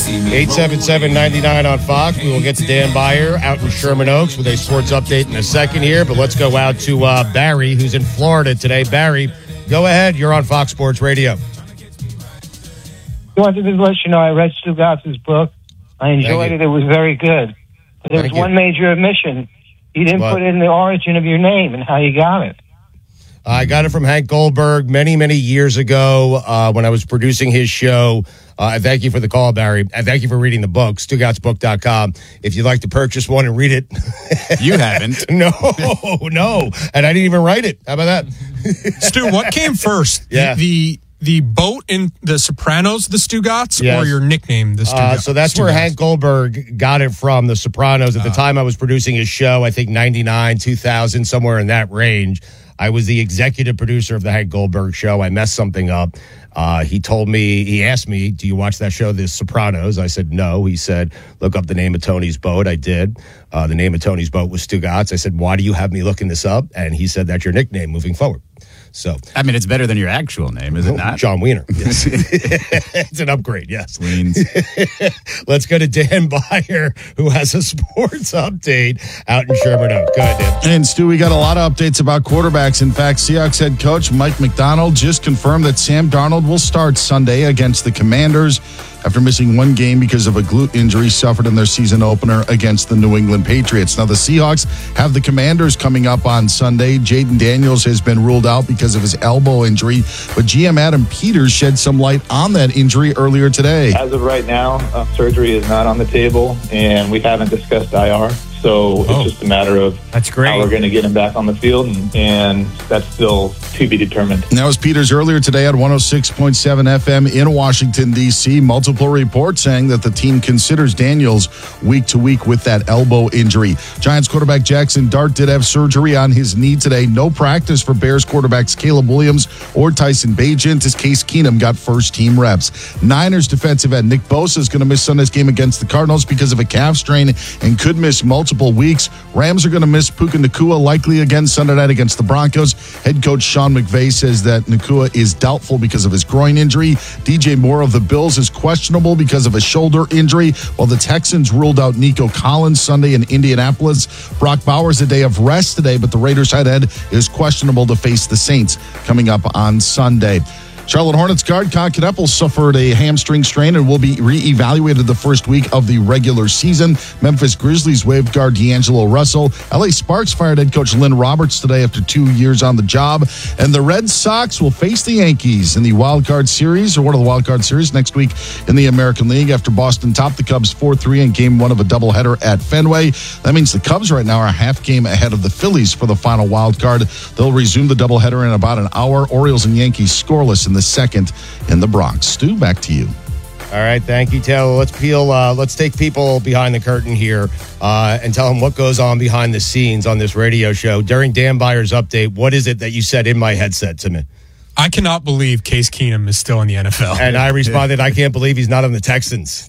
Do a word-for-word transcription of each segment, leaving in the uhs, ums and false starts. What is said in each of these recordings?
eight seven seven, nine nine on Fox. We will get to Dan Beyer out in Sherman Oaks with a sports update in a second here, but let's go out to uh, Barry, who's in Florida today. Barry, go ahead. You're on Fox Sports Radio. I wanted to let you know I read Stugatz's book. I enjoyed it. It was very good. But there was one major omission. You didn't what? put in the origin of your name and how you got it. I got it from Hank Goldberg many, many years ago uh, when I was producing his show. Uh, I thank you for the call, Barry. I thank you for reading the book, Stugatz Book dot com. If you'd like to purchase one and read it. You haven't. No, no. And I didn't even write it. How about that? Stu, what came first? Yeah. The, the, the boat in The Sopranos, the Stugatz, yes. or your nickname, the Stugatz? Uh, so that's Stugatz. where Hank Goldberg got it from, The Sopranos. At the uh, time I was producing his show, I think ninety-nine, two thousand, somewhere in that range. I was the executive producer of the Hank Goldberg show. I messed something up. Uh, he told me, he asked me, do you watch that show, The Sopranos? I said, no. He said, look up the name of Tony's boat. I did. Uh, the name of Tony's boat was Stugatz. I said, why do you have me looking this up? And he said, that's your nickname moving forward. So, I mean, it's better than your actual name, is it not? John Wiener. Yes. It's an upgrade, yes. Weens. Let's go to Dan Beyer, who has a sports update out in Sherman Oaks. Go ahead, Dan. And, Stu, we got a lot of updates about quarterbacks. In fact, Seahawks head coach Mike McDonald just confirmed that Sam Darnold will start Sunday against the Commanders after missing one game because of a glute injury suffered in their season opener against the New England Patriots. Now, the Seahawks have the Commanders coming up on Sunday. Jaden Daniels has been ruled out because of his elbow injury, but G M Adam Peters shed some light on that injury earlier today. As of right now, uh, surgery is not on the table, and we haven't discussed I R. So it's oh, just a matter of that's great. how we're going to get him back on the field, and, and that's still to be determined. And that was Peters earlier today at one oh six point seven F M in Washington, D C. Multiple reports saying that the team considers Daniels week to week with that elbow injury. Giants quarterback Jackson Dart did have surgery on his knee today. No practice for Bears quarterbacks Caleb Williams or Tyson Bagent as Case Keenum got first team reps. Niners defensive end Nick Bosa is going to miss Sunday's game against the Cardinals because of a calf strain and could miss multiple weeks. Rams are going to miss Puka Nacua likely again Sunday night against the Broncos. Head coach Sean McVay says that Nacua is doubtful because of his groin injury. D J Moore of the Bills is questionable because of a shoulder injury, while the Texans ruled out Nico Collins Sunday in Indianapolis. Brock Bowers a day of rest today, but the Raiders head ed is questionable to face the Saints coming up on Sunday. Charlotte Hornets guard Con Kneppel suffered a hamstring strain and will be reevaluated the first week of the regular season. Memphis Grizzlies waived guard D'Angelo Russell. L A Sparks fired head coach Lynn Roberts today after two years on the job. And the Red Sox will face the Yankees in the wild card series, or one of the wild card series, next week in the American League after Boston topped the Cubs four three in game one of a doubleheader at Fenway. That means the Cubs right now are a half game ahead of the Phillies for the final wild card. They'll resume the doubleheader in about an hour. Orioles and Yankees scoreless in the second in the Bronx. Stu, back to you. All right, thank you, Taylor. Let's peel. Uh, let's take people behind the curtain here uh, and tell them what goes on behind the scenes on this radio show. During Dan Beyer's update, what is it that you said in my headset to me? I cannot believe Case Keenum is still in the N F L. And I responded, I can't believe he's not on the Texans.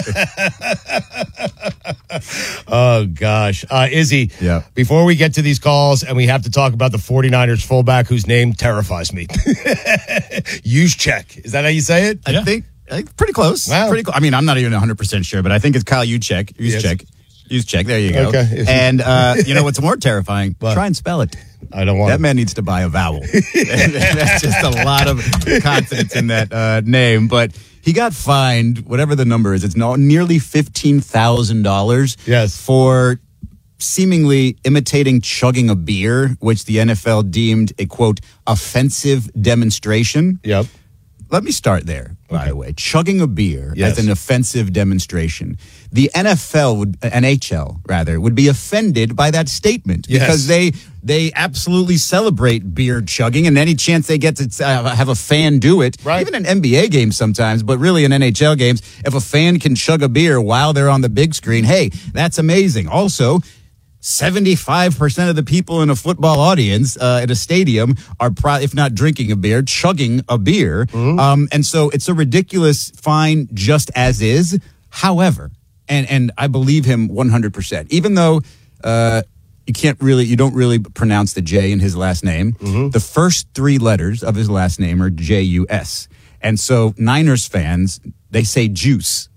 Oh, gosh. Uh, Izzy, yeah. Before we get to these calls, and we have to talk about the 49ers fullback whose name terrifies me. Juszczyk. Is that how you say it? I yeah. think I think pretty close. Wow. Pretty close. I mean, I'm not even one hundred percent sure, but I think it's Kyle Juszczyk. Juszczyk. Yes. Juszczyk. There you go. Okay. And uh, you know what's more terrifying? What? Try and spell it. I don't want that it. man needs to buy a vowel. That's just a lot of consonants in that uh, name. But he got fined, whatever the number is. It's no, nearly fifteen thousand dollars. Yes. For seemingly imitating chugging a beer, which the N F L deemed a, quote, offensive demonstration. Yep. Let me start there, by Okay. the way. Chugging a beer Yes. as an offensive demonstration. The N F L would, N H L rather, would be offended by that statement Yes. because they they absolutely celebrate beer chugging, and any chance they get to uh, have a fan do it, Right. even in N B A games sometimes, but really in N H L games, if a fan can chug a beer while they're on the big screen, hey, that's amazing. Also, seventy-five percent of the people in a football audience uh, at a stadium are, pro- if not drinking a beer, chugging a beer. Mm-hmm. Um, and so it's a ridiculous fine just as is. However, and, and I believe him one hundred percent, even though uh, you can't really, you don't really pronounce the J in his last name. Mm-hmm. The first three letters of his last name are J U S. And so Niners fans, they say juice.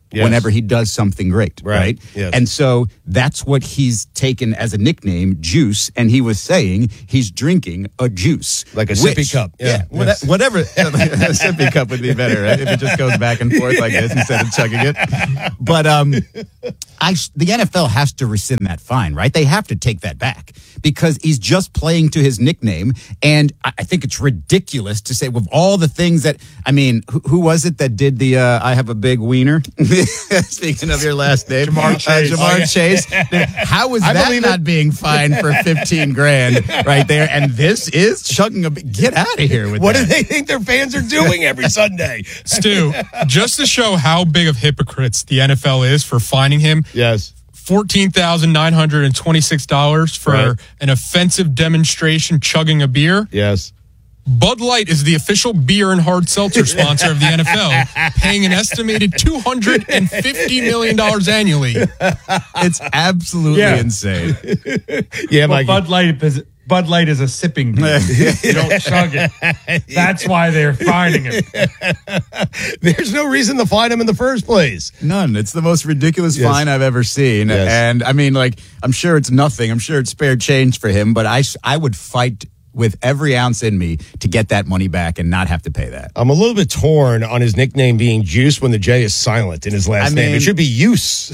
Yes. whenever he does something great, Right. right? Yes. And so that's what he's taken as a nickname, Juice. And he was saying he's drinking a juice. Like a which- sippy cup. Yeah. what- Yes. whatever. A sippy cup would be better, right? If it just goes back and forth like this instead of chugging it. But um, I, the N F L has to rescind that fine, right? They have to take that back because he's just playing to his nickname. And I, I think it's ridiculous to say with all the things that, I mean, who, who was it that did the uh, I have a big wiener? Speaking of your last name, Jamar Chase. Uh, Jamar Oh, yeah. Chase. How is I that believe not it. being fined for fifteen grand right there? And this is chugging a bit. Get out of here with What that. do they think their fans are doing every Sunday? Stu, just to show how big of hypocrites the N F L is for fining him, Yes. fourteen thousand nine hundred twenty-six dollars for Right. an offensive demonstration chugging a beer. Yes. Bud Light is the official beer and hard seltzer sponsor of the N F L, paying an estimated two hundred fifty million dollars annually. It's absolutely Yeah. insane. Yeah, Well, Mikey. Bud Light is Bud Light is a sipping beer. You don't chug it. That's why they're fining him. There's no reason to fine him in the first place. None. It's the most ridiculous Yes. fine I've ever seen. Yes. And I mean, like, I'm sure it's nothing. I'm sure it's spare change for him, but I, I would fight with every ounce in me to get that money back and not have to pay that. I'm a little bit torn on his nickname being Juice when the J is silent in his last I name. It mean- should be Use.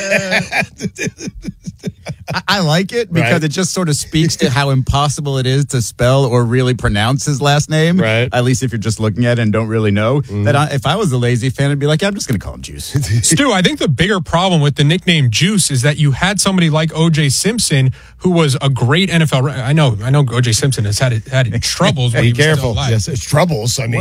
I, I like it because Right. it just sort of speaks to how impossible it is to spell or really pronounce his last name. Right. At least if you're just looking at it and don't really know. That I, if I was a lazy fan, I'd be like, yeah, I'm just going to call him Juice. Stu, I think the bigger problem with the nickname Juice is that you had somebody like O J Simpson, who was a great N F L. I know, I know, O J Simpson has had had troubles. When Be he was still careful. alive. Yes, it's troubles. I mean,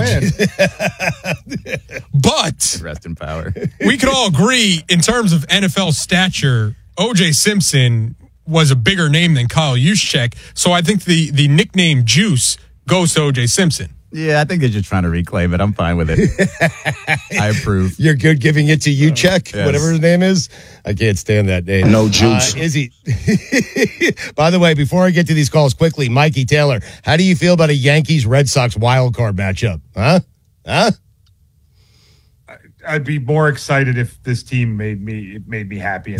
But Rest in power. we could all agree, in terms of N F L stature, O J Simpson was a bigger name than Kyle Juszczyk. So I think the the nickname Juice goes to O J Simpson. Yeah, I think they're just trying to reclaim it. I'm fine with it. I approve. you're good giving it to you, check, Yes. whatever his name is. I can't stand that name. No juice. Uh, Izzy. By the way, before I get to these calls quickly, Mikey Taylor, how do you feel about a Yankees Red Sox wild card matchup? Huh? Huh? I'd be more excited if this team made me it made me happy.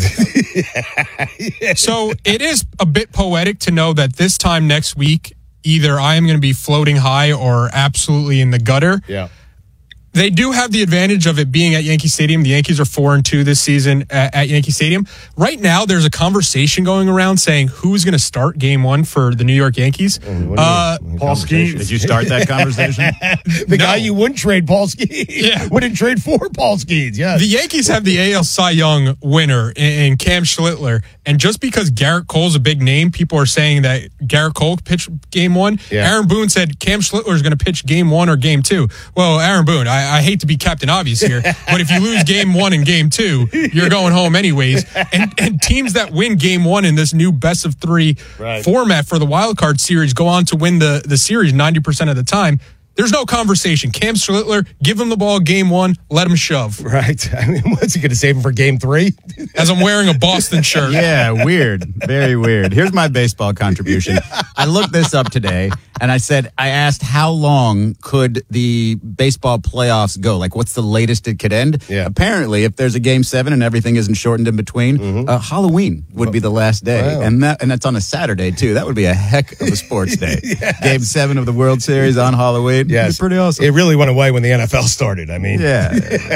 So it is a bit poetic to know that this time next week, either I am going to be floating high or absolutely in the gutter. Yeah. They do have the advantage of it being at Yankee Stadium. The Yankees are four and two this season at, at Yankee Stadium. Right now, there's a conversation going around saying who's going to start Game One for the New York Yankees. Uh, Paul Skeens. Did you start that conversation? The guy you wouldn't trade, Paul Skeens. Yeah. Wouldn't trade for Paul Skeens. Yeah. the Yankees have the A L Cy Young winner in, in Cam Schlittler, and just because Garrett Cole's a big name, people are saying that Garrett Cole pitched Game One. Yeah. Aaron Boone said Cam Schlittler is going to pitch Game One or Game Two. Well, Aaron Boone, I, I hate to be Captain Obvious here, but if you lose Game One and Game Two, you're going home anyways. And and teams that win Game One in this new best of three Right. format for the wild card series go on to win the the series ninety percent of the time. There's no conversation. Cam Schlittler, give him the ball Game One, let him shove. Right. I mean, what's he going to save him for Game Three? As I'm wearing a Boston shirt. Yeah, weird. Very weird. Here's my baseball contribution. I looked this up today and I said, I asked how long could the baseball playoffs go? Like, what's the latest it could end? Yeah. Apparently, if there's a game seven and everything isn't shortened in between, uh, Halloween would be the last day. Wow. And that and that's on a Saturday, too. That would be a heck of a sports day. Game seven of the World Series on Halloween. Yes. It'd be pretty awesome. It really went away when the N F L started. I mean, yeah.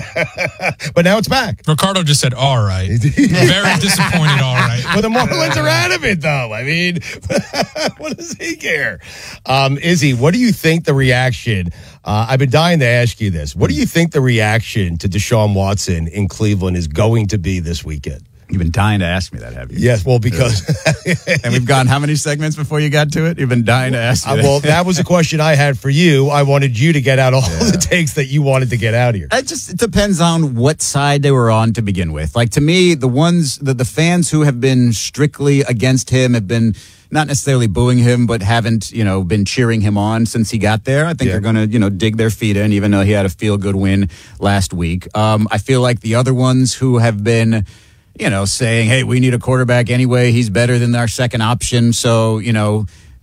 but now it's back. Ricardo just said, all right. Very disappointed, all right. Well, the Marlins are out of it, though. I mean, what does he care? Um, Izzy, what do you think the reaction? Uh, I've been dying to ask you this. What do you think the reaction to Deshaun Watson in Cleveland is going to be this weekend? You've been dying to ask me that, have you? Yes, well, because And we've gone how many segments before you got to it? You've been dying to ask me uh, that. well, that was a question I had for you. I wanted you to get out all the takes that you wanted to get out here. It just it depends on what side they were on to begin with. Like, to me, the ones, the, the fans who have been strictly against him have been not necessarily booing him, but haven't, you know, been cheering him on since he got there. I think Yeah. they're going to, you know, dig their feet in, even though he had a feel-good win last week. Um, I feel like the other ones who have been, you know, saying, hey, we need a quarterback anyway. He's better than our second option. So, you know,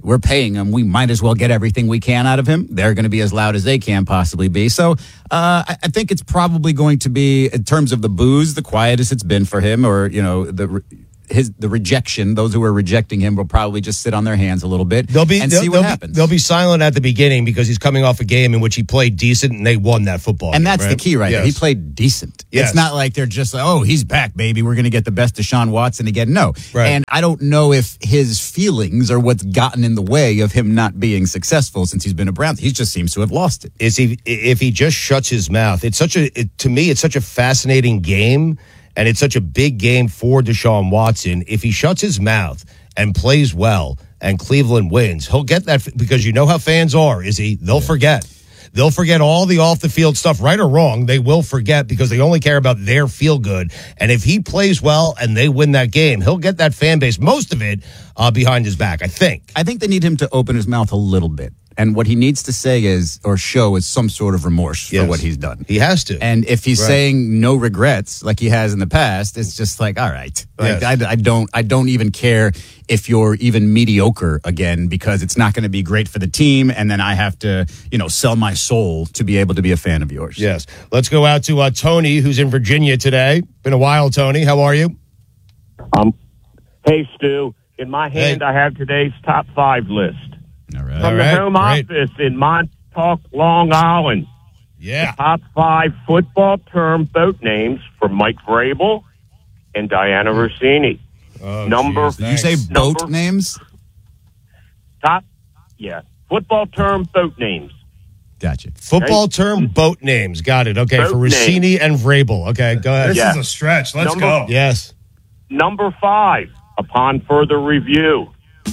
we're paying him. We might as well get everything we can out of him. They're going to be as loud as they can possibly be. So uh, I, I think it's probably going to be, in terms of the boos, the quietest it's been for him, or, you know, the his the rejection. Those who are rejecting him will probably just sit on their hands a little bit they'll be, and they'll, see what they'll happens. Be, they'll be silent at the beginning because he's coming off a game in which he played decent and they won that football And game, that's right? the key right yes. there. He played decent. Yes. It's not like they're just like, oh, he's back, baby. We're going to get the best of Deshaun Watson again. No. Right. And I don't know if his feelings are what's gotten in the way of him not being successful since he's been a Brown. He just seems to have lost it. Is he if he just shuts his mouth? It's such a it, to me, it's such a fascinating game, and it's such a big game for Deshaun Watson. If he shuts his mouth and plays well, and Cleveland wins, he'll get that because you know how fans are. Is he? They'll yeah. forget. They'll forget all the off the field stuff, right or wrong. They will forget because they only care about their feel good. And if he plays well and they win that game, he'll get that fan base, most of it, uh, behind his back. I think. I think they need him to open his mouth a little bit. And what he needs to say is, or show, is some sort of remorse yes. for what he's done. He has to. And if he's right. saying no regrets, like he has in the past, it's just like, all right. Like, yes. I, I don't, I don't even care if you're even mediocre again, because it's not going to be great for the team. And then I have to, you know, sell my soul to be able to be a fan of yours. Yes. Let's go out to uh, Tony, who's in Virginia today. Been a while, Tony. How are you? Um, hey, Stu. In my hand, hey. I have today's top five list. All right. From All the right. home Great. office in Montauk, Long Island. Yeah. The top five football term boat names for Mike Vrabel and Diana Rossini. Oh, Number, geez, Did you say boat Number- names? top, yeah, football term boat names. Gotcha. Football Okay. term boat names. Got it. Okay. Boat for Rossini and Vrabel. Okay. Go ahead. This Yeah. is a stretch. Let's Number- go. Yes. Number five, upon further review.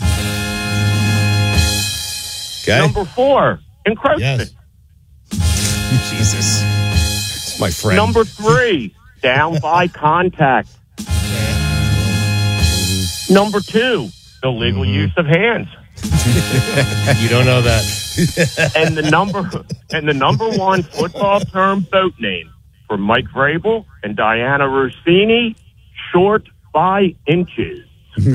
Okay. Number four, encroachment. Yes. Jesus. It's my friend. Number three, down by contact. Number two, illegal Mm-hmm. use of hands. You don't know that. And the number and the number one football term boat name for Mike Vrabel and Diana Rossini, short by inches.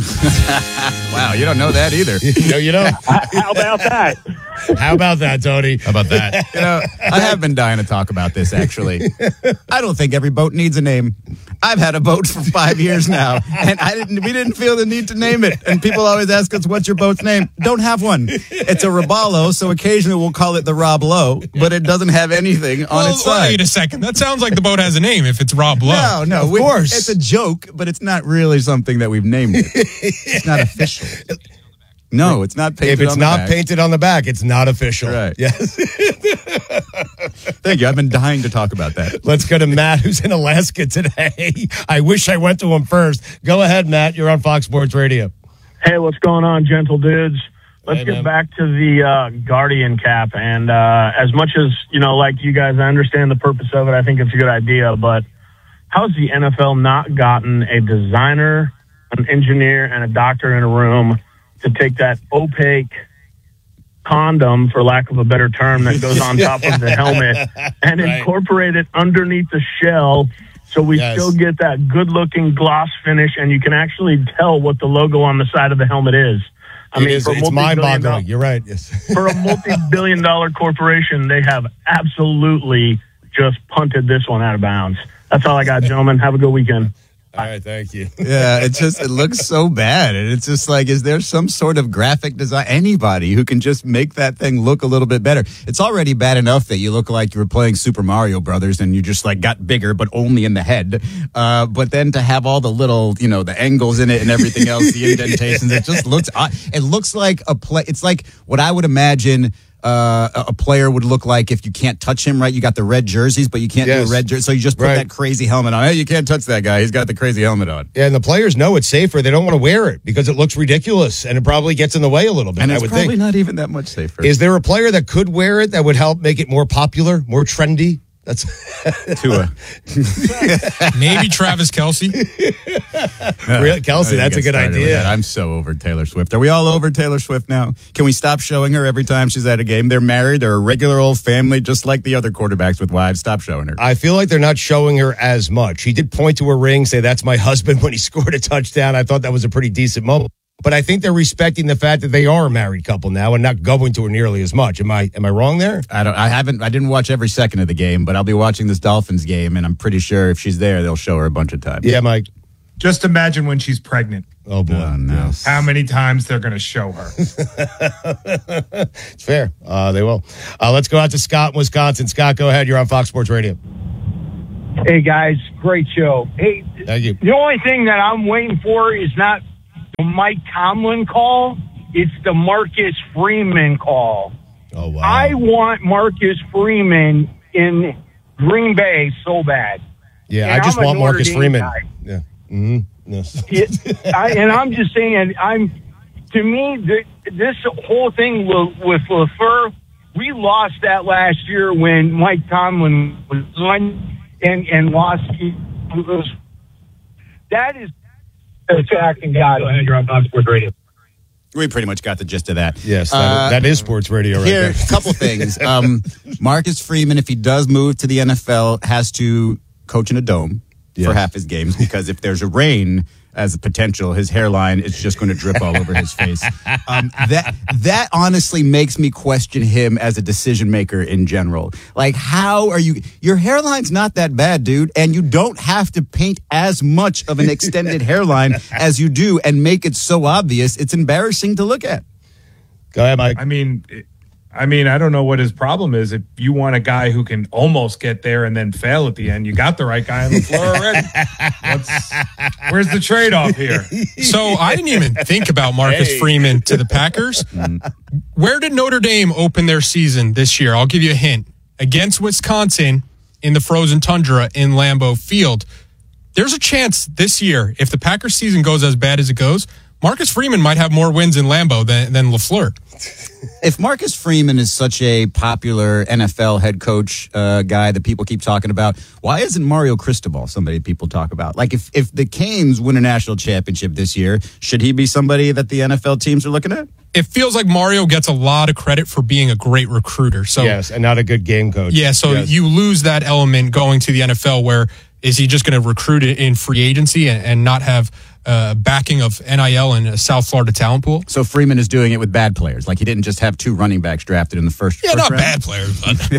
Wow, you don't know that either. No, you don't. How about that? How about that, Tony? How about that? You know, I have been dying to talk about this, actually. I don't think every boat needs a name. I've had a boat for five years now, and I didn't. we didn't feel the need to name it. And people always ask us, what's your boat's name? Don't have one. It's a Robalo, so occasionally we'll call it the Rob Lowe, but it doesn't have anything on Well, its side. wait a second. That sounds like the boat has a name if it's Rob Lowe. No, no, Of we- course. it's a joke, but it's not really something that we've named it. It's not official. No, it's not painted If it's on the not back. painted on the back, it's not official. Right. Yes. Thank you. I've been dying to talk about that. Let's go to Matt, who's in Alaska today. I wish I went to him first. Go ahead, Matt. You're on Fox Sports Radio. Hey, what's going on, gentle dudes? Let's Hey, get man. back to the uh, Guardian cap. And uh, as much as, you know, like you guys, I understand the purpose of it. I think it's a good idea. But how's the N F L not gotten a designer, an engineer, and a doctor in a room to take that opaque condom, for lack of a better term, that goes on top of the helmet and Right. incorporate it underneath the shell so we Yes. still get that good-looking gloss finish and you can actually tell what the logo on the side of the helmet is. I It mean, is, for a it's multi-billion mind-boggling. dollar- You're right. Yes. for a multi-billion dollar corporation, they have absolutely just punted this one out of bounds. That's all I got, gentlemen. Have a good weekend. All right. Thank you. Yeah, it just it looks so bad, and it's just like, is there some sort of graphic design, anybody who can just make that thing look a little bit better? It's already bad enough that you look like you were playing Super Mario Brothers and you just like got bigger, but only in the head. Uh, but then to have all the little, you know, the angles in it and everything else, the indentations, it just looks odd. It looks like a play. It's like what I would imagine. Uh, a a player would look like if you can't touch him, right? You got the red jerseys, but you can't Yes. do a red jersey, so you just put Right. that crazy helmet on. Hey, you can't touch that guy. He's got the crazy helmet on. Yeah, and the players know it's safer. They don't want to wear it because it looks ridiculous and it probably gets in the way a little bit. And I it's would probably think. not even that much safer. Is there a player that could wear it that would help make it more popular, more trendy? That's Tua. Maybe Travis Kelce. Really, Kelsey. That's a good idea. I'm so over Taylor Swift. Are we all over Taylor Swift now? Can we stop showing her every time she's at a game? They're married. They're a regular old family, just like the other quarterbacks with wives. Stop showing her. I feel like they're not showing her as much. He did point to her ring, say, "That's my husband," when he scored a touchdown. I thought that was a pretty decent moment. but I think they're respecting the fact that they are a married couple now and not going to her nearly as much. Am I am I wrong there? I don't. I haven't. I didn't watch every second of the game, but I'll be watching this Dolphins game, and I'm pretty sure if she's there, they'll show her a bunch of times. Yeah, Mike. Just imagine when she's pregnant. Oh boy, Oh, no. Yes. How many times they're going to show her? It's fair. Uh, they will. Uh, let's go out to Scott in Wisconsin. Scott, go ahead. You're on Fox Sports Radio. Hey, guys. Great show. Hey, Thank you. the only thing that I'm waiting for is not the Mike Tomlin call. It's the Marcus Freeman call. Oh, wow. I want Marcus Freeman in Green Bay so bad. Yeah, And I just I'm a want Notre Marcus Dame Freeman. guy. Yeah. Mm-hmm. Yes. It, I, and I'm just saying, I'm to me, the, this whole thing with, with LaFleur, we lost that last year when Mike Tomlin was on and, and lost. He was, that is attacking God. You're on Fox Sports Radio. We pretty much got the gist of that. Yes, that, Uh, that is sports radio right Here, there. a couple things. Um, Marcus Freeman, if he does move to the N F L, has to coach in a dome Yes. for half his games, because if there's a rain as a potential, his hairline is just going to drip all over his face. Um, that that honestly makes me question him as a decision maker in general. Like, how are you? Your hairline's not that bad, dude, and you don't have to paint as much of an extended hairline as you do and make it so obvious. It's embarrassing to look at. Go ahead, Mike. I mean, it- I mean, I don't know what his problem is. If you want a guy who can almost get there and then fail at the end, you got the right guy on the floor already. What's, where's the trade-off here? So I didn't even think about Marcus Hey. Freeman to the Packers. Where did Notre Dame open their season this year? I'll give you a hint. Against Wisconsin in the frozen tundra in Lambeau Field. There's a chance this year, if the Packers season goes as bad as it goes, Marcus Freeman might have more wins in Lambeau than, than LaFleur. If Marcus Freeman is such a popular N F L head coach uh, guy that people keep talking about, why isn't Mario Cristobal somebody people talk about? Like, if, if the Canes win a national championship this year, should he be somebody that the N F L teams are looking at? It feels like Mario gets a lot of credit for being a great recruiter. So Yes, and not a good game coach. Yeah, so Yes. you lose that element going to the N F L, where is he just going to recruit it in free agency and, and not have uh, backing of N I L and a South Florida talent pool? So Freeman is doing it with bad players. Like, he didn't just have two running backs drafted in the first, Yeah, first not round. bad players, but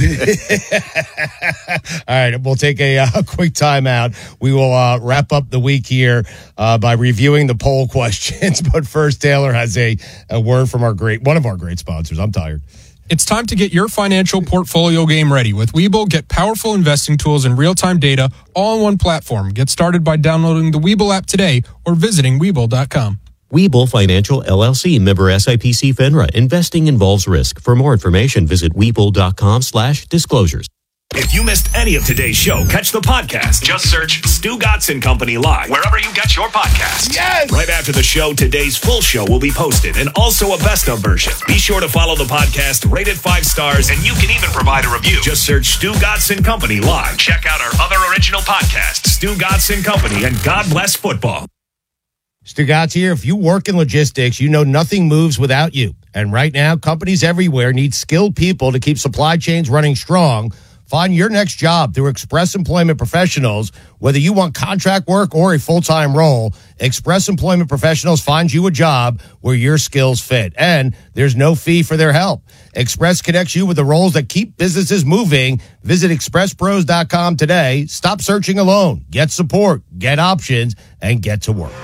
All right, we'll take a uh, quick timeout. We will uh, wrap up the week here uh, by reviewing the poll questions. But first, Taylor has a, a word from our great one of our great sponsors. I'm tired. it's time to get your financial portfolio game ready. With Webull, get powerful investing tools and real-time data all on one platform. Get started by downloading the Webull app today or visiting Webull dot com. Webull Financial, L L C, member S I P C FINRA. Investing involves risk. For more information, visit Webull dot com slash disclosures. If you missed any of today's show, catch the podcast. Just search Stu Gotson Company Live, wherever you get your podcasts. Yes! Right after the show, today's full show will be posted, and also a best of version. Be sure to follow the podcast, rate it five stars, and you can even provide a review. Just search Stu Gotson Company Live. Check out our other original podcasts, Stu Gotson Company, and God Bless Football. Stugatz here. If you work in logistics, you know nothing moves without you. And right now, companies everywhere need skilled people to keep supply chains running strong. Find your next job through Express Employment Professionals. Whether you want contract work or a full-time role, Express Employment Professionals finds you a job where your skills fit. And there's no fee for their help. Express connects you with the roles that keep businesses moving. Visit express pros dot com today. Stop searching alone. Get support, get options, and get to work.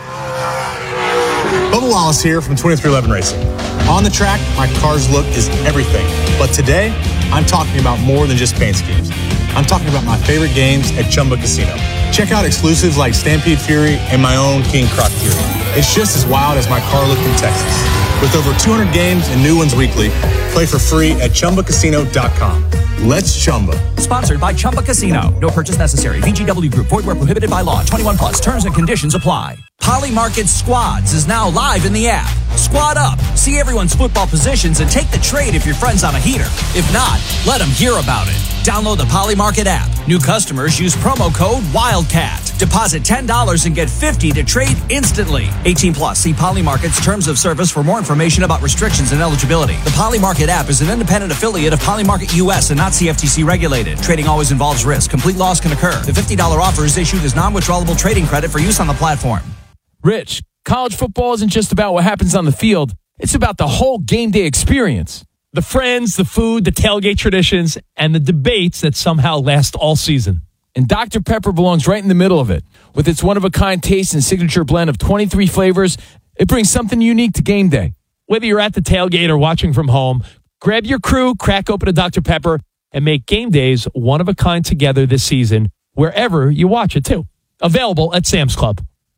Bubba Wallace here from twenty-three eleven Racing. On the track, my car's look is everything. But today, I'm talking about more than just paint schemes. I'm talking about my favorite games at Chumba Casino. Check out exclusives like Stampede Fury and my own King Croc Fury. It's just as wild as my car look in Texas. With over two hundred games and new ones weekly, play for free at chumba casino dot com. Let's Chumba. Sponsored by Chumba Casino. No purchase necessary. V G W Group. Void where prohibited by law. twenty-one plus. Terms and conditions apply. Polymarket Squads is now live in the app. Squad up. See everyone's football positions and take the trade if your friend's on a heater. If not, let them hear about it. Download the Polymarket app. New customers use promo code WILDCAT. Deposit ten dollars and get fifty dollars to trade instantly. eighteen plus. See Polymarket's terms of service for more information about restrictions and eligibility. The Polymarket app is an independent affiliate of Polymarket U S and not C F T C regulated. Trading always involves risk. Complete loss can occur. The fifty dollars offer is issued as non-withdrawable trading credit for use on the platform. Rich, College football isn't just about what happens on the field. It's about the whole game day experience. The friends, the food, the tailgate traditions, and the debates that somehow last all season. And Doctor Pepper belongs right in the middle of it. With its one-of-a-kind taste and signature blend of twenty-three flavors, it brings something unique to game day. Whether you're at the tailgate or watching from home, grab your crew, crack open a Doctor Pepper, and make game days one-of-a-kind together this season, wherever you watch it, too. Available at Sam's Club.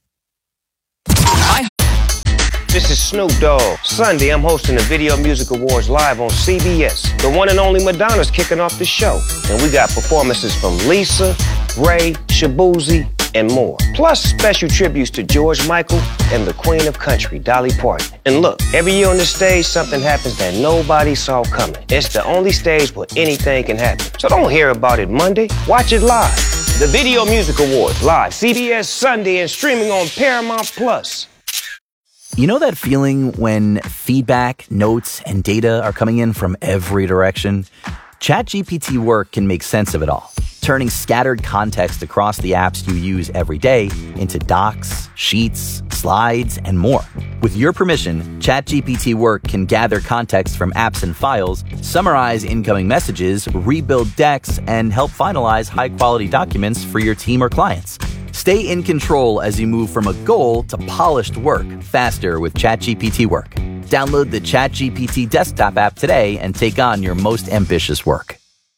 This is Snoop Dogg. Sunday, I'm hosting the Video Music Awards live on C B S. The one and only Madonna's kicking off the show. And we got performances from Lisa, Ray, Shabuzi, and more. Plus special tributes to George Michael and the Queen of Country, Dolly Parton. And look, every year on this stage, something happens that nobody saw coming. It's the only stage where anything can happen. So don't hear about it Monday. Watch it live. The Video Music Awards live, C B S Sunday, and streaming on Paramount Plus. You know that feeling when feedback, notes, and data are coming in from every direction? ChatGPT Work can make sense of it all, turning scattered context across the apps you use every day into docs, sheets, slides, and more. With your permission, ChatGPT Work can gather context from apps and files, summarize incoming messages, rebuild decks, and help finalize high-quality documents for your team or clients. Stay in control as you move from a goal to polished work faster with ChatGPT Work. Download the ChatGPT desktop app today and take on your most ambitious work.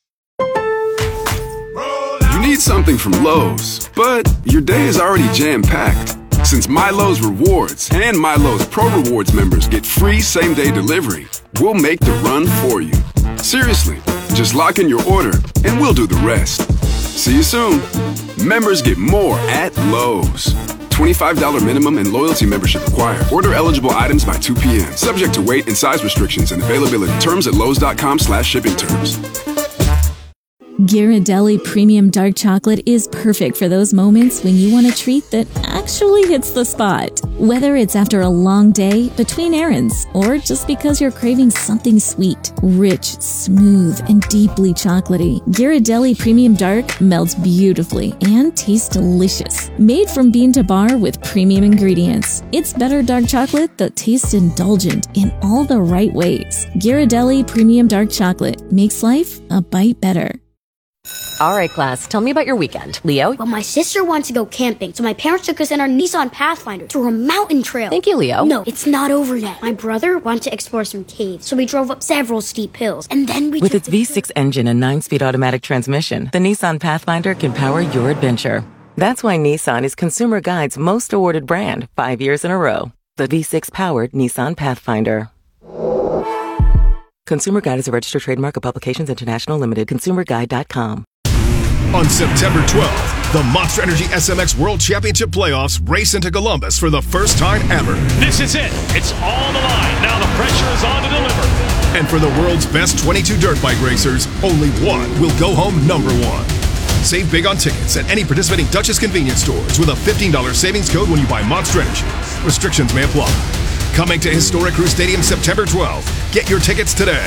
You need something from Lowe's, but your day is already jam-packed. Since MyLowe's Rewards and MyLowe's Pro Rewards members get free same-day delivery, we'll make the run for you. Seriously, just lock in your order and we'll do the rest. See you soon. Members get more at Lowe's. twenty-five dollars minimum and loyalty membership required. Order eligible items by two p.m. Subject to weight and size restrictions and availability. Terms at lowes.com slash shipping terms. Ghirardelli Premium Dark Chocolate is perfect for those moments when you want a treat that actually hits the spot. Whether it's after a long day, between errands, or just because you're craving something sweet, rich, smooth, and deeply chocolatey, Ghirardelli Premium Dark melts beautifully and tastes delicious. Made from bean to bar with premium ingredients, it's better dark chocolate that tastes indulgent in all the right ways. Ghirardelli Premium Dark Chocolate makes life a bite better. All right, class, tell me about your weekend. Leo? Well, my sister wanted to go camping, so my parents took us in our Nissan Pathfinder to a mountain trail. Thank you, Leo. No, it's not over yet. My brother wanted to explore some caves, so we drove up several steep hills, and then we With took its V six engine and nine-speed automatic transmission, the Nissan Pathfinder can power your adventure. That's why Nissan is Consumer Guide's most awarded brand, five years in a row. The V six-powered Nissan Pathfinder. Consumer Guide is a registered trademark of Publications International Limited. consumer guide dot com. On September twelfth, the Monster Energy S M X World Championship Playoffs race into Columbus for the first time ever. This is it. It's all on the line. Now the pressure is on to deliver. And for the world's best twenty-two dirt bike racers, only one will go home number one. Save big on tickets at any participating Duchess convenience stores with a fifteen dollars savings code when you buy Monster Energy. Restrictions may apply. Coming to Historic Crew Stadium September twelfth. Get your tickets today.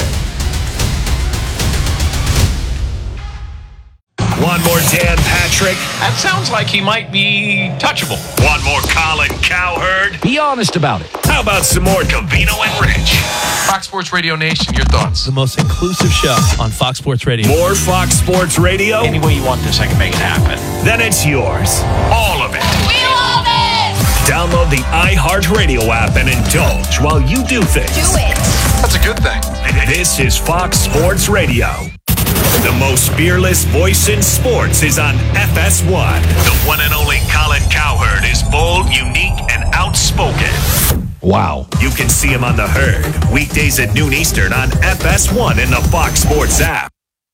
One more Dan Patrick. That sounds like he might be touchable. One more Colin Cowherd. Be honest about it. How about some more Covino and Rich? Fox Sports Radio Nation, your thoughts? The most inclusive show on Fox Sports Radio. More Fox Sports Radio? Any way you want this, I can make it happen. Then it's yours. All of it. We love it! Download the iHeartRadio app and indulge while you do things. Do it! That's a good thing. This is Fox Sports Radio. The most fearless voice in sports is on F S one. The one and only Colin Cowherd is bold, unique, and outspoken. Wow. You can see him on The Herd, weekdays at noon Eastern on F S one in the Fox Sports app.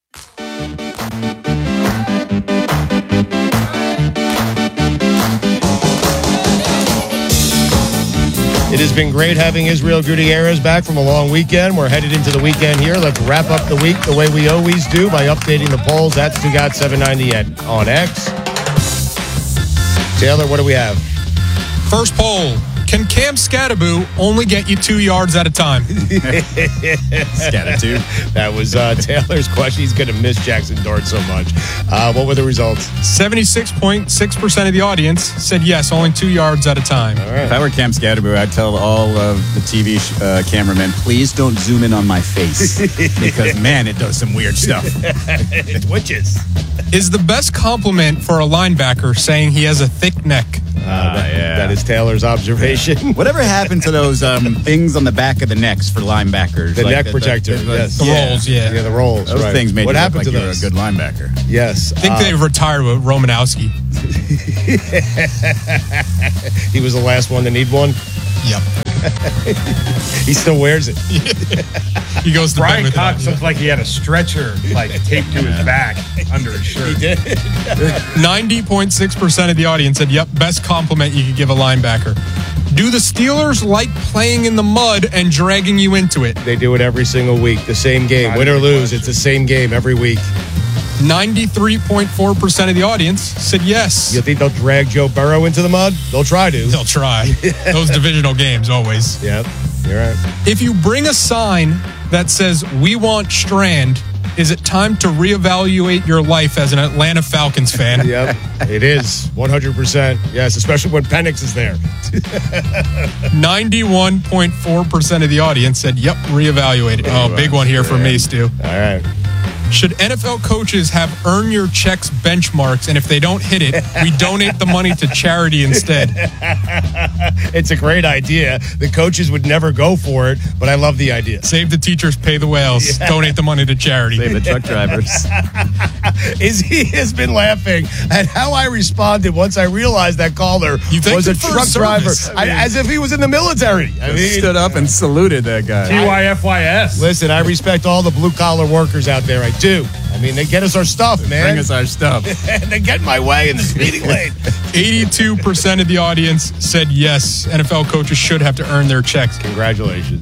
It has been great having Israel Gutierrez back from a long weekend. We're headed into the weekend here. Let's wrap up the week the way we always do by updating the polls. That's Stugat seven ninety at, on X. Taylor, what do we have? First poll, Can Cam Scattaboo only get you two yards at a time? Scattatoo. That was uh, Taylor's question. He's going to miss Jackson Dart so much. Uh, what were the results? seventy-six point six percent of the audience said yes, only two yards at a time. All right. If I were Cam Scattaboo, I'd tell all of the T V sh- uh, cameramen, please don't zoom in on my face. Because, man, it does some weird stuff. It twitches. Is the best compliment for a linebacker saying he has a thick neck? Uh, that, yeah. that is Taylor's observation. Whatever happened to those um, things on the back of the necks for linebackers? The Like neck protector, the- yes. The rolls, yeah. Yeah, the rolls. Those right. things made what you happened look like to you were a those? good linebacker. Yes. I think uh, they retired with Romanowski. He was the last one to need one. Yep. He still wears it. He goes to bed Brian with it. Cox looked like he had a stretcher like taped to his back under his shirt. He did. ninety point six percent of the audience said, yep, best compliment you could give a linebacker. Do the Steelers like playing in the mud and dragging you into it? They do it every single week. The same game. Not Win or even lose, question. it's the same game every week. ninety-three point four percent of the audience said yes. You think they'll drag Joe Burrow into the mud? They'll try to. They'll try. Those divisional games, always. Yep, you're right. If you bring a sign that says, we want Strand, is it time to reevaluate your life as an Atlanta Falcons fan? Yep, it is. one hundred percent. Yes, especially when Penix is there. ninety-one point four percent of the audience said, yep, reevaluate it. Oh, big one here for me, Stu. All right. Should N F L coaches have earn your checks benchmarks, and if they don't hit it, we donate the money to charity instead? It's a great idea. The coaches would never go for it, but I love the idea. Save the teachers, pay the whales, Yeah. donate the money to charity. Save the truck drivers. Is he has been laughing at how I responded once I realized that caller You thanked was a him for truck his driver, service. I- as if he was in the military. I mean, Stood up and saluted that guy. T Y F Y S. listen, I respect all the blue collar workers out there. I do. I mean, they get us our stuff, man. Bring us our stuff. and they get in my way in the speeding lane. eighty-two percent of the audience said yes, N F L coaches should have to earn their checks. Congratulations.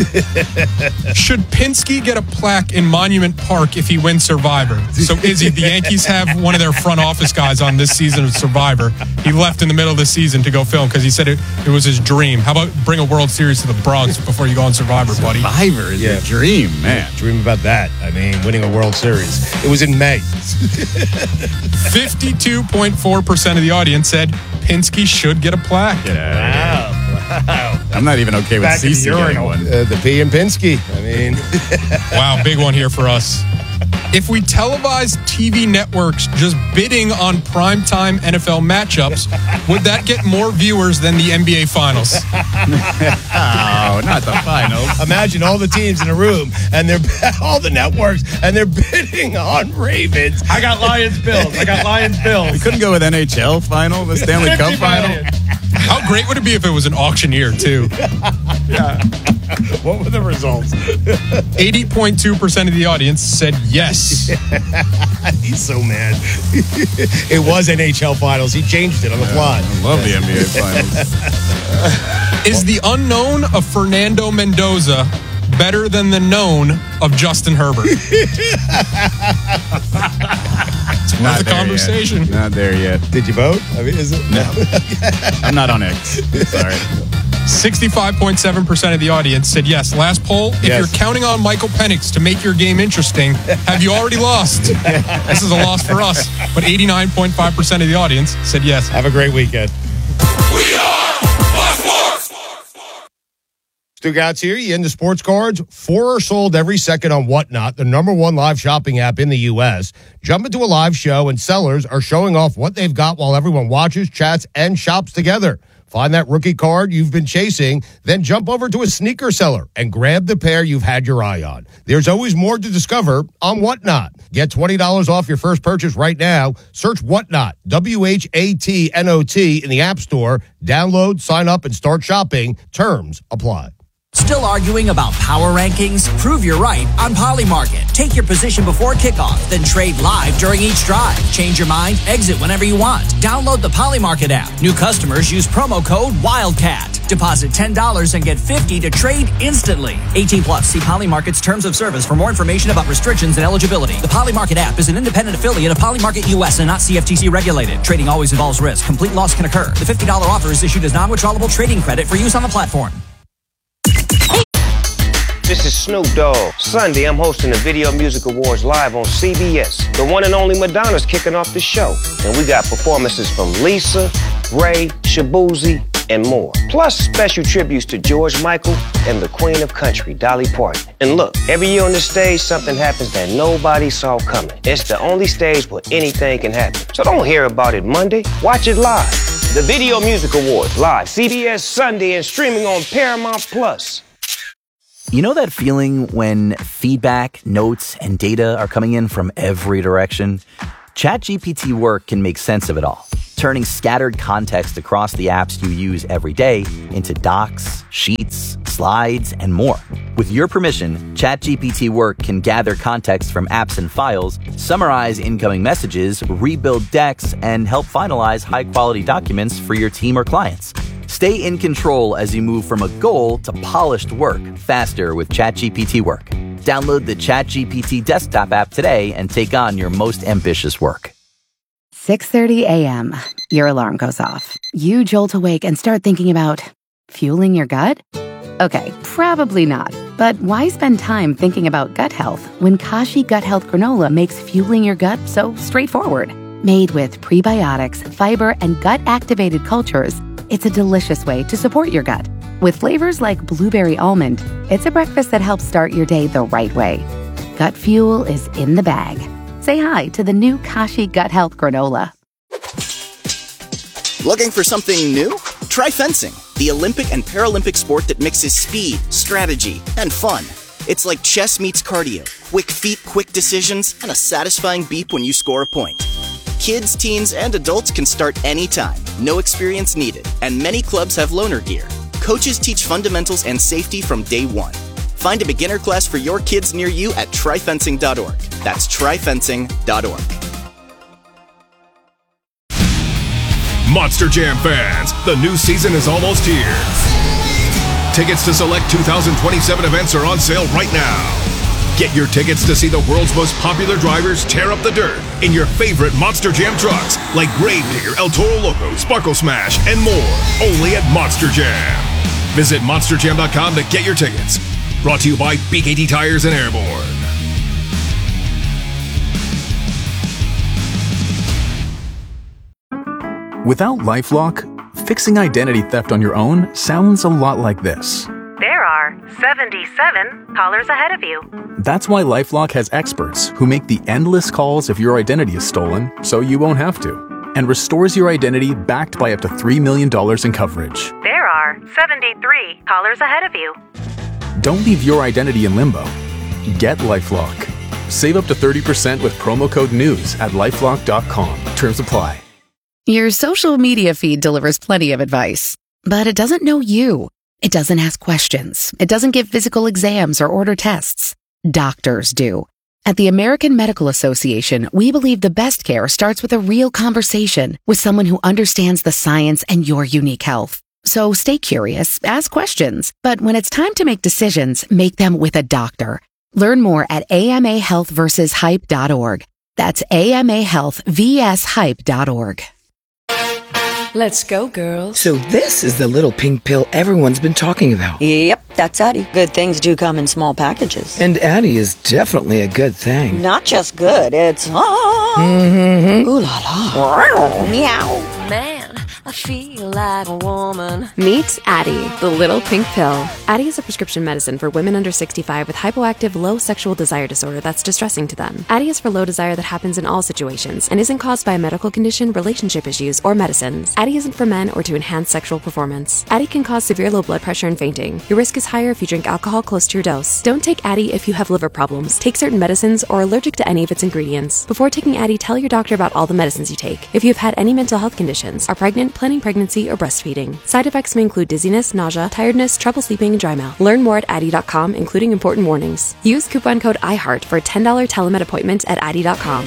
Should Pinsky get a plaque in Monument Park if he wins Survivor? So, Izzy, the Yankees have one of their front office guys on this season of Survivor. He left in the middle of the season to go film because he said it, it was his dream. How about bring a World Series to the Bronx before you go on Survivor, buddy? Survivor is Yeah. a dream, man. Dream about that. I mean, winning a World Series. It was in May. fifty-two point four percent of the audience said Pinsky should get a plaque. Get out of here. Wow. I'm not even okay with Back in the Cece getting urinal. one. Uh, the P and Pinsky. I mean, Wow, big one here for us. If we televise T V networks just bidding on primetime N F L matchups, would that get more viewers than the N B A Finals? Oh, not the finals. imagine all the teams in a room and they're all the networks and they're bidding on Ravens. I got Lions Bills. I got Lions Bills. We couldn't go with N H L final, the Stanley Cup fifty final. million. How great would it be if it was an auctioneer, too? What were the results? eighty point two percent of the audience said yes. He's so mad. It was N H L finals. He changed it on the fly. I love the N B A finals. Is the unknown of Fernando Mendoza better than the known of Justin Herbert? It's worth Not a there conversation. Yet. Not there yet. Did you vote? I mean, is it? No. I'm not on X. Sorry. sixty-five point seven percent of the audience said yes. Last poll, if Yes. you're counting on Michael Penix to make your game interesting, have you already lost? This is a loss for us. But eighty-nine point five percent of the audience said yes. Have a great weekend. We are Buzzworks. Stu Gatz here. You into sports cards? Four are sold every second on Whatnot, the number one live shopping app in the U S. Jump into a live show and sellers are showing off what they've got while everyone watches, chats, and shops together. Find that rookie card you've been chasing, then jump over to a sneaker seller and grab the pair you've had your eye on. There's always more to discover on Whatnot. Get twenty dollars off your first purchase right now. Search Whatnot, W H A T N O T, in the App Store. Download, sign up, and start shopping. Terms apply. Still arguing about power rankings? Prove you're right on Polymarket. Take your position before kickoff, then trade live during each drive. Change your mind, exit whenever you want. Download the Polymarket app. New customers use promo code WILDCAT. Deposit ten dollars and get fifty dollars to trade instantly. eighteen plus. See Polymarket's terms of service for more information about restrictions and eligibility. The Polymarket app is an independent affiliate of Polymarket U S and not C F T C regulated. Trading always involves risk. Complete loss can occur. The fifty dollars offer is issued as non-withdrawable trading credit for use on the platform. This is Snoop Dogg. Sunday, I'm hosting the Video Music Awards live on C B S. The one and only Madonna's kicking off the show. And we got performances from Lisa, Ray, Shabuzi, and more. Plus special tributes to George Michael and the Queen of Country, Dolly Parton. And look, every year on this stage, something happens that nobody saw coming. It's the only stage where anything can happen. So don't hear about it Monday. Watch it live. The Video Music Awards live, C B S Sunday, and streaming on Paramount Plus. You know that feeling when feedback, notes, and data are coming in from every direction? ChatGPT Work can make sense of it all, turning scattered context across the apps you use every day into docs, sheets, slides, and more. With your permission, ChatGPT Work can gather context from apps and files, summarize incoming messages, rebuild decks, and help finalize high-quality documents for your team or clients. Stay in control as you move from a goal to polished work faster with ChatGPT Work. Download the ChatGPT desktop app today and take on your most ambitious work. six thirty a.m. Your alarm goes off. You jolt awake and start thinking about fueling your gut? Okay, probably not. But why spend time thinking about gut health when Kashi Gut Health Granola makes fueling your gut so straightforward? Made with prebiotics, fiber, and gut-activated cultures, it's a delicious way to support your gut. With flavors like blueberry almond, it's a breakfast that helps start your day the right way. Gut fuel is in the bag. Say hi to the new Kashi Gut Health Granola. Looking for something new? Try fencing, the Olympic and Paralympic sport that mixes speed, strategy, and fun. It's like chess meets cardio, quick feet, quick decisions, and a satisfying beep when you score a point. Kids, teens, and adults can start anytime, no experience needed, and many clubs have loaner gear. Coaches teach fundamentals and safety from day one. Find a beginner class for your kids near you at try fencing dot org. That's try fencing dot org. Monster Jam fans, the new season is almost here. Tickets to select two thousand twenty-seven events are on sale right now. Get your tickets to see the world's most popular drivers tear up the dirt in your favorite Monster Jam trucks like Gravedigger, El Toro Loco, Sparkle Smash, and more. Only at Monster Jam. Visit monster jam dot com to get your tickets. Brought to you by B K T Tires and Airborne. Without LifeLock, fixing identity theft on your own sounds a lot like this. There are seventy-seven callers ahead of you. That's why LifeLock has experts who make the endless calls if your identity is stolen, so you won't have to, and restores your identity backed by up to three million dollars in coverage. There are seventy-three callers ahead of you. Don't leave your identity in limbo. Get LifeLock. Save up to thirty percent with promo code NEWS at lifelock dot com. Terms apply. Your social media feed delivers plenty of advice, but it doesn't know you. It doesn't ask questions. It doesn't give physical exams or order tests. Doctors do. At the American Medical Association, we believe the best care starts with a real conversation with someone who understands the science and your unique health. So stay curious, ask questions, but when it's time to make decisions, make them with a doctor. Learn more at A M A health versus hype dot org. That's A M A health versus hype dot org. Let's go, girls. So this is the little pink pill everyone's been talking about. Yep, that's Addie. Good things do come in small packages. And Addie is definitely a good thing. Not just good, it's ah. Mm-hmm. Ooh la la. Meow. Man, I feel like a woman. Meet Addie, the little pink pill. Addie is a prescription medicine for women under sixty-five with hypoactive low sexual desire disorder that's distressing to them. Addie is for low desire that happens in all situations and isn't caused by a medical condition, relationship issues, or medicines. Addie isn't for men or to enhance sexual performance. Addie can cause severe low blood pressure and fainting. Your risk is higher if you drink alcohol close to your dose. Don't take Addie if you have liver problems, take certain medicines, or are allergic to any of its ingredients. Before taking Addie, tell your doctor about all the medicines you take. If you have had any mental health conditions, are pregnant, planning pregnancy, or breastfeeding. Side effects may include dizziness, nausea, tiredness, trouble sleeping, and dry mouth. Learn more at addy dot com, including important warnings. Use coupon code IHEART for a ten dollars telemed appointment at addy dot com.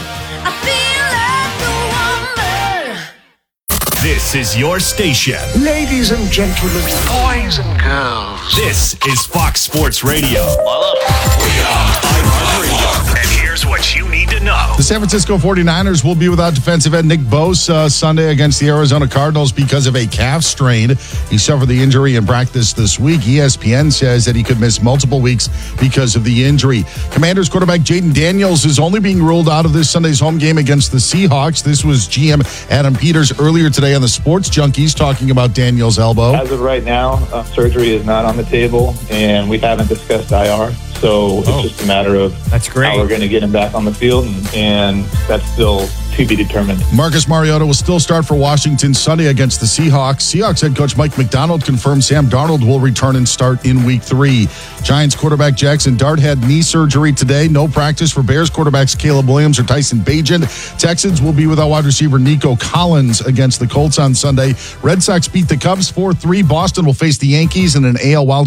This is your station. Ladies and gentlemen, boys and girls. This is Fox Sports Radio. We are iHeartRadio. And here's what you need to know. The San Francisco forty-niners will be without defensive end Nick Bosa Sunday against the Arizona Cardinals because of a calf strain. He suffered the injury in practice this week. E S P N says that he could miss multiple weeks because of the injury. Commanders quarterback Jaden Daniels is only being ruled out of this Sunday's home game against the Seahawks. This was G M Adam Peters earlier today on the Sports Junkies talking about Daniels' elbow. As of right now, uh, surgery is not on the table, and we haven't discussed I R. So it's Oh. just a matter of That's great. how we're going to get him back on the field, and, and that's still to be determined. Marcus Mariota will still start for Washington Sunday against the Seahawks. Seahawks head coach Mike McDonald confirmed Sam Darnold will return and start in week three. Giants quarterback Jackson Dart had knee surgery today. No practice for Bears quarterbacks Caleb Williams or Tyson Bagent. Texans will be without wide receiver Nico Collins against the Colts on Sunday. Red Sox beat the Cubs four three. Boston will face the Yankees in an A L wild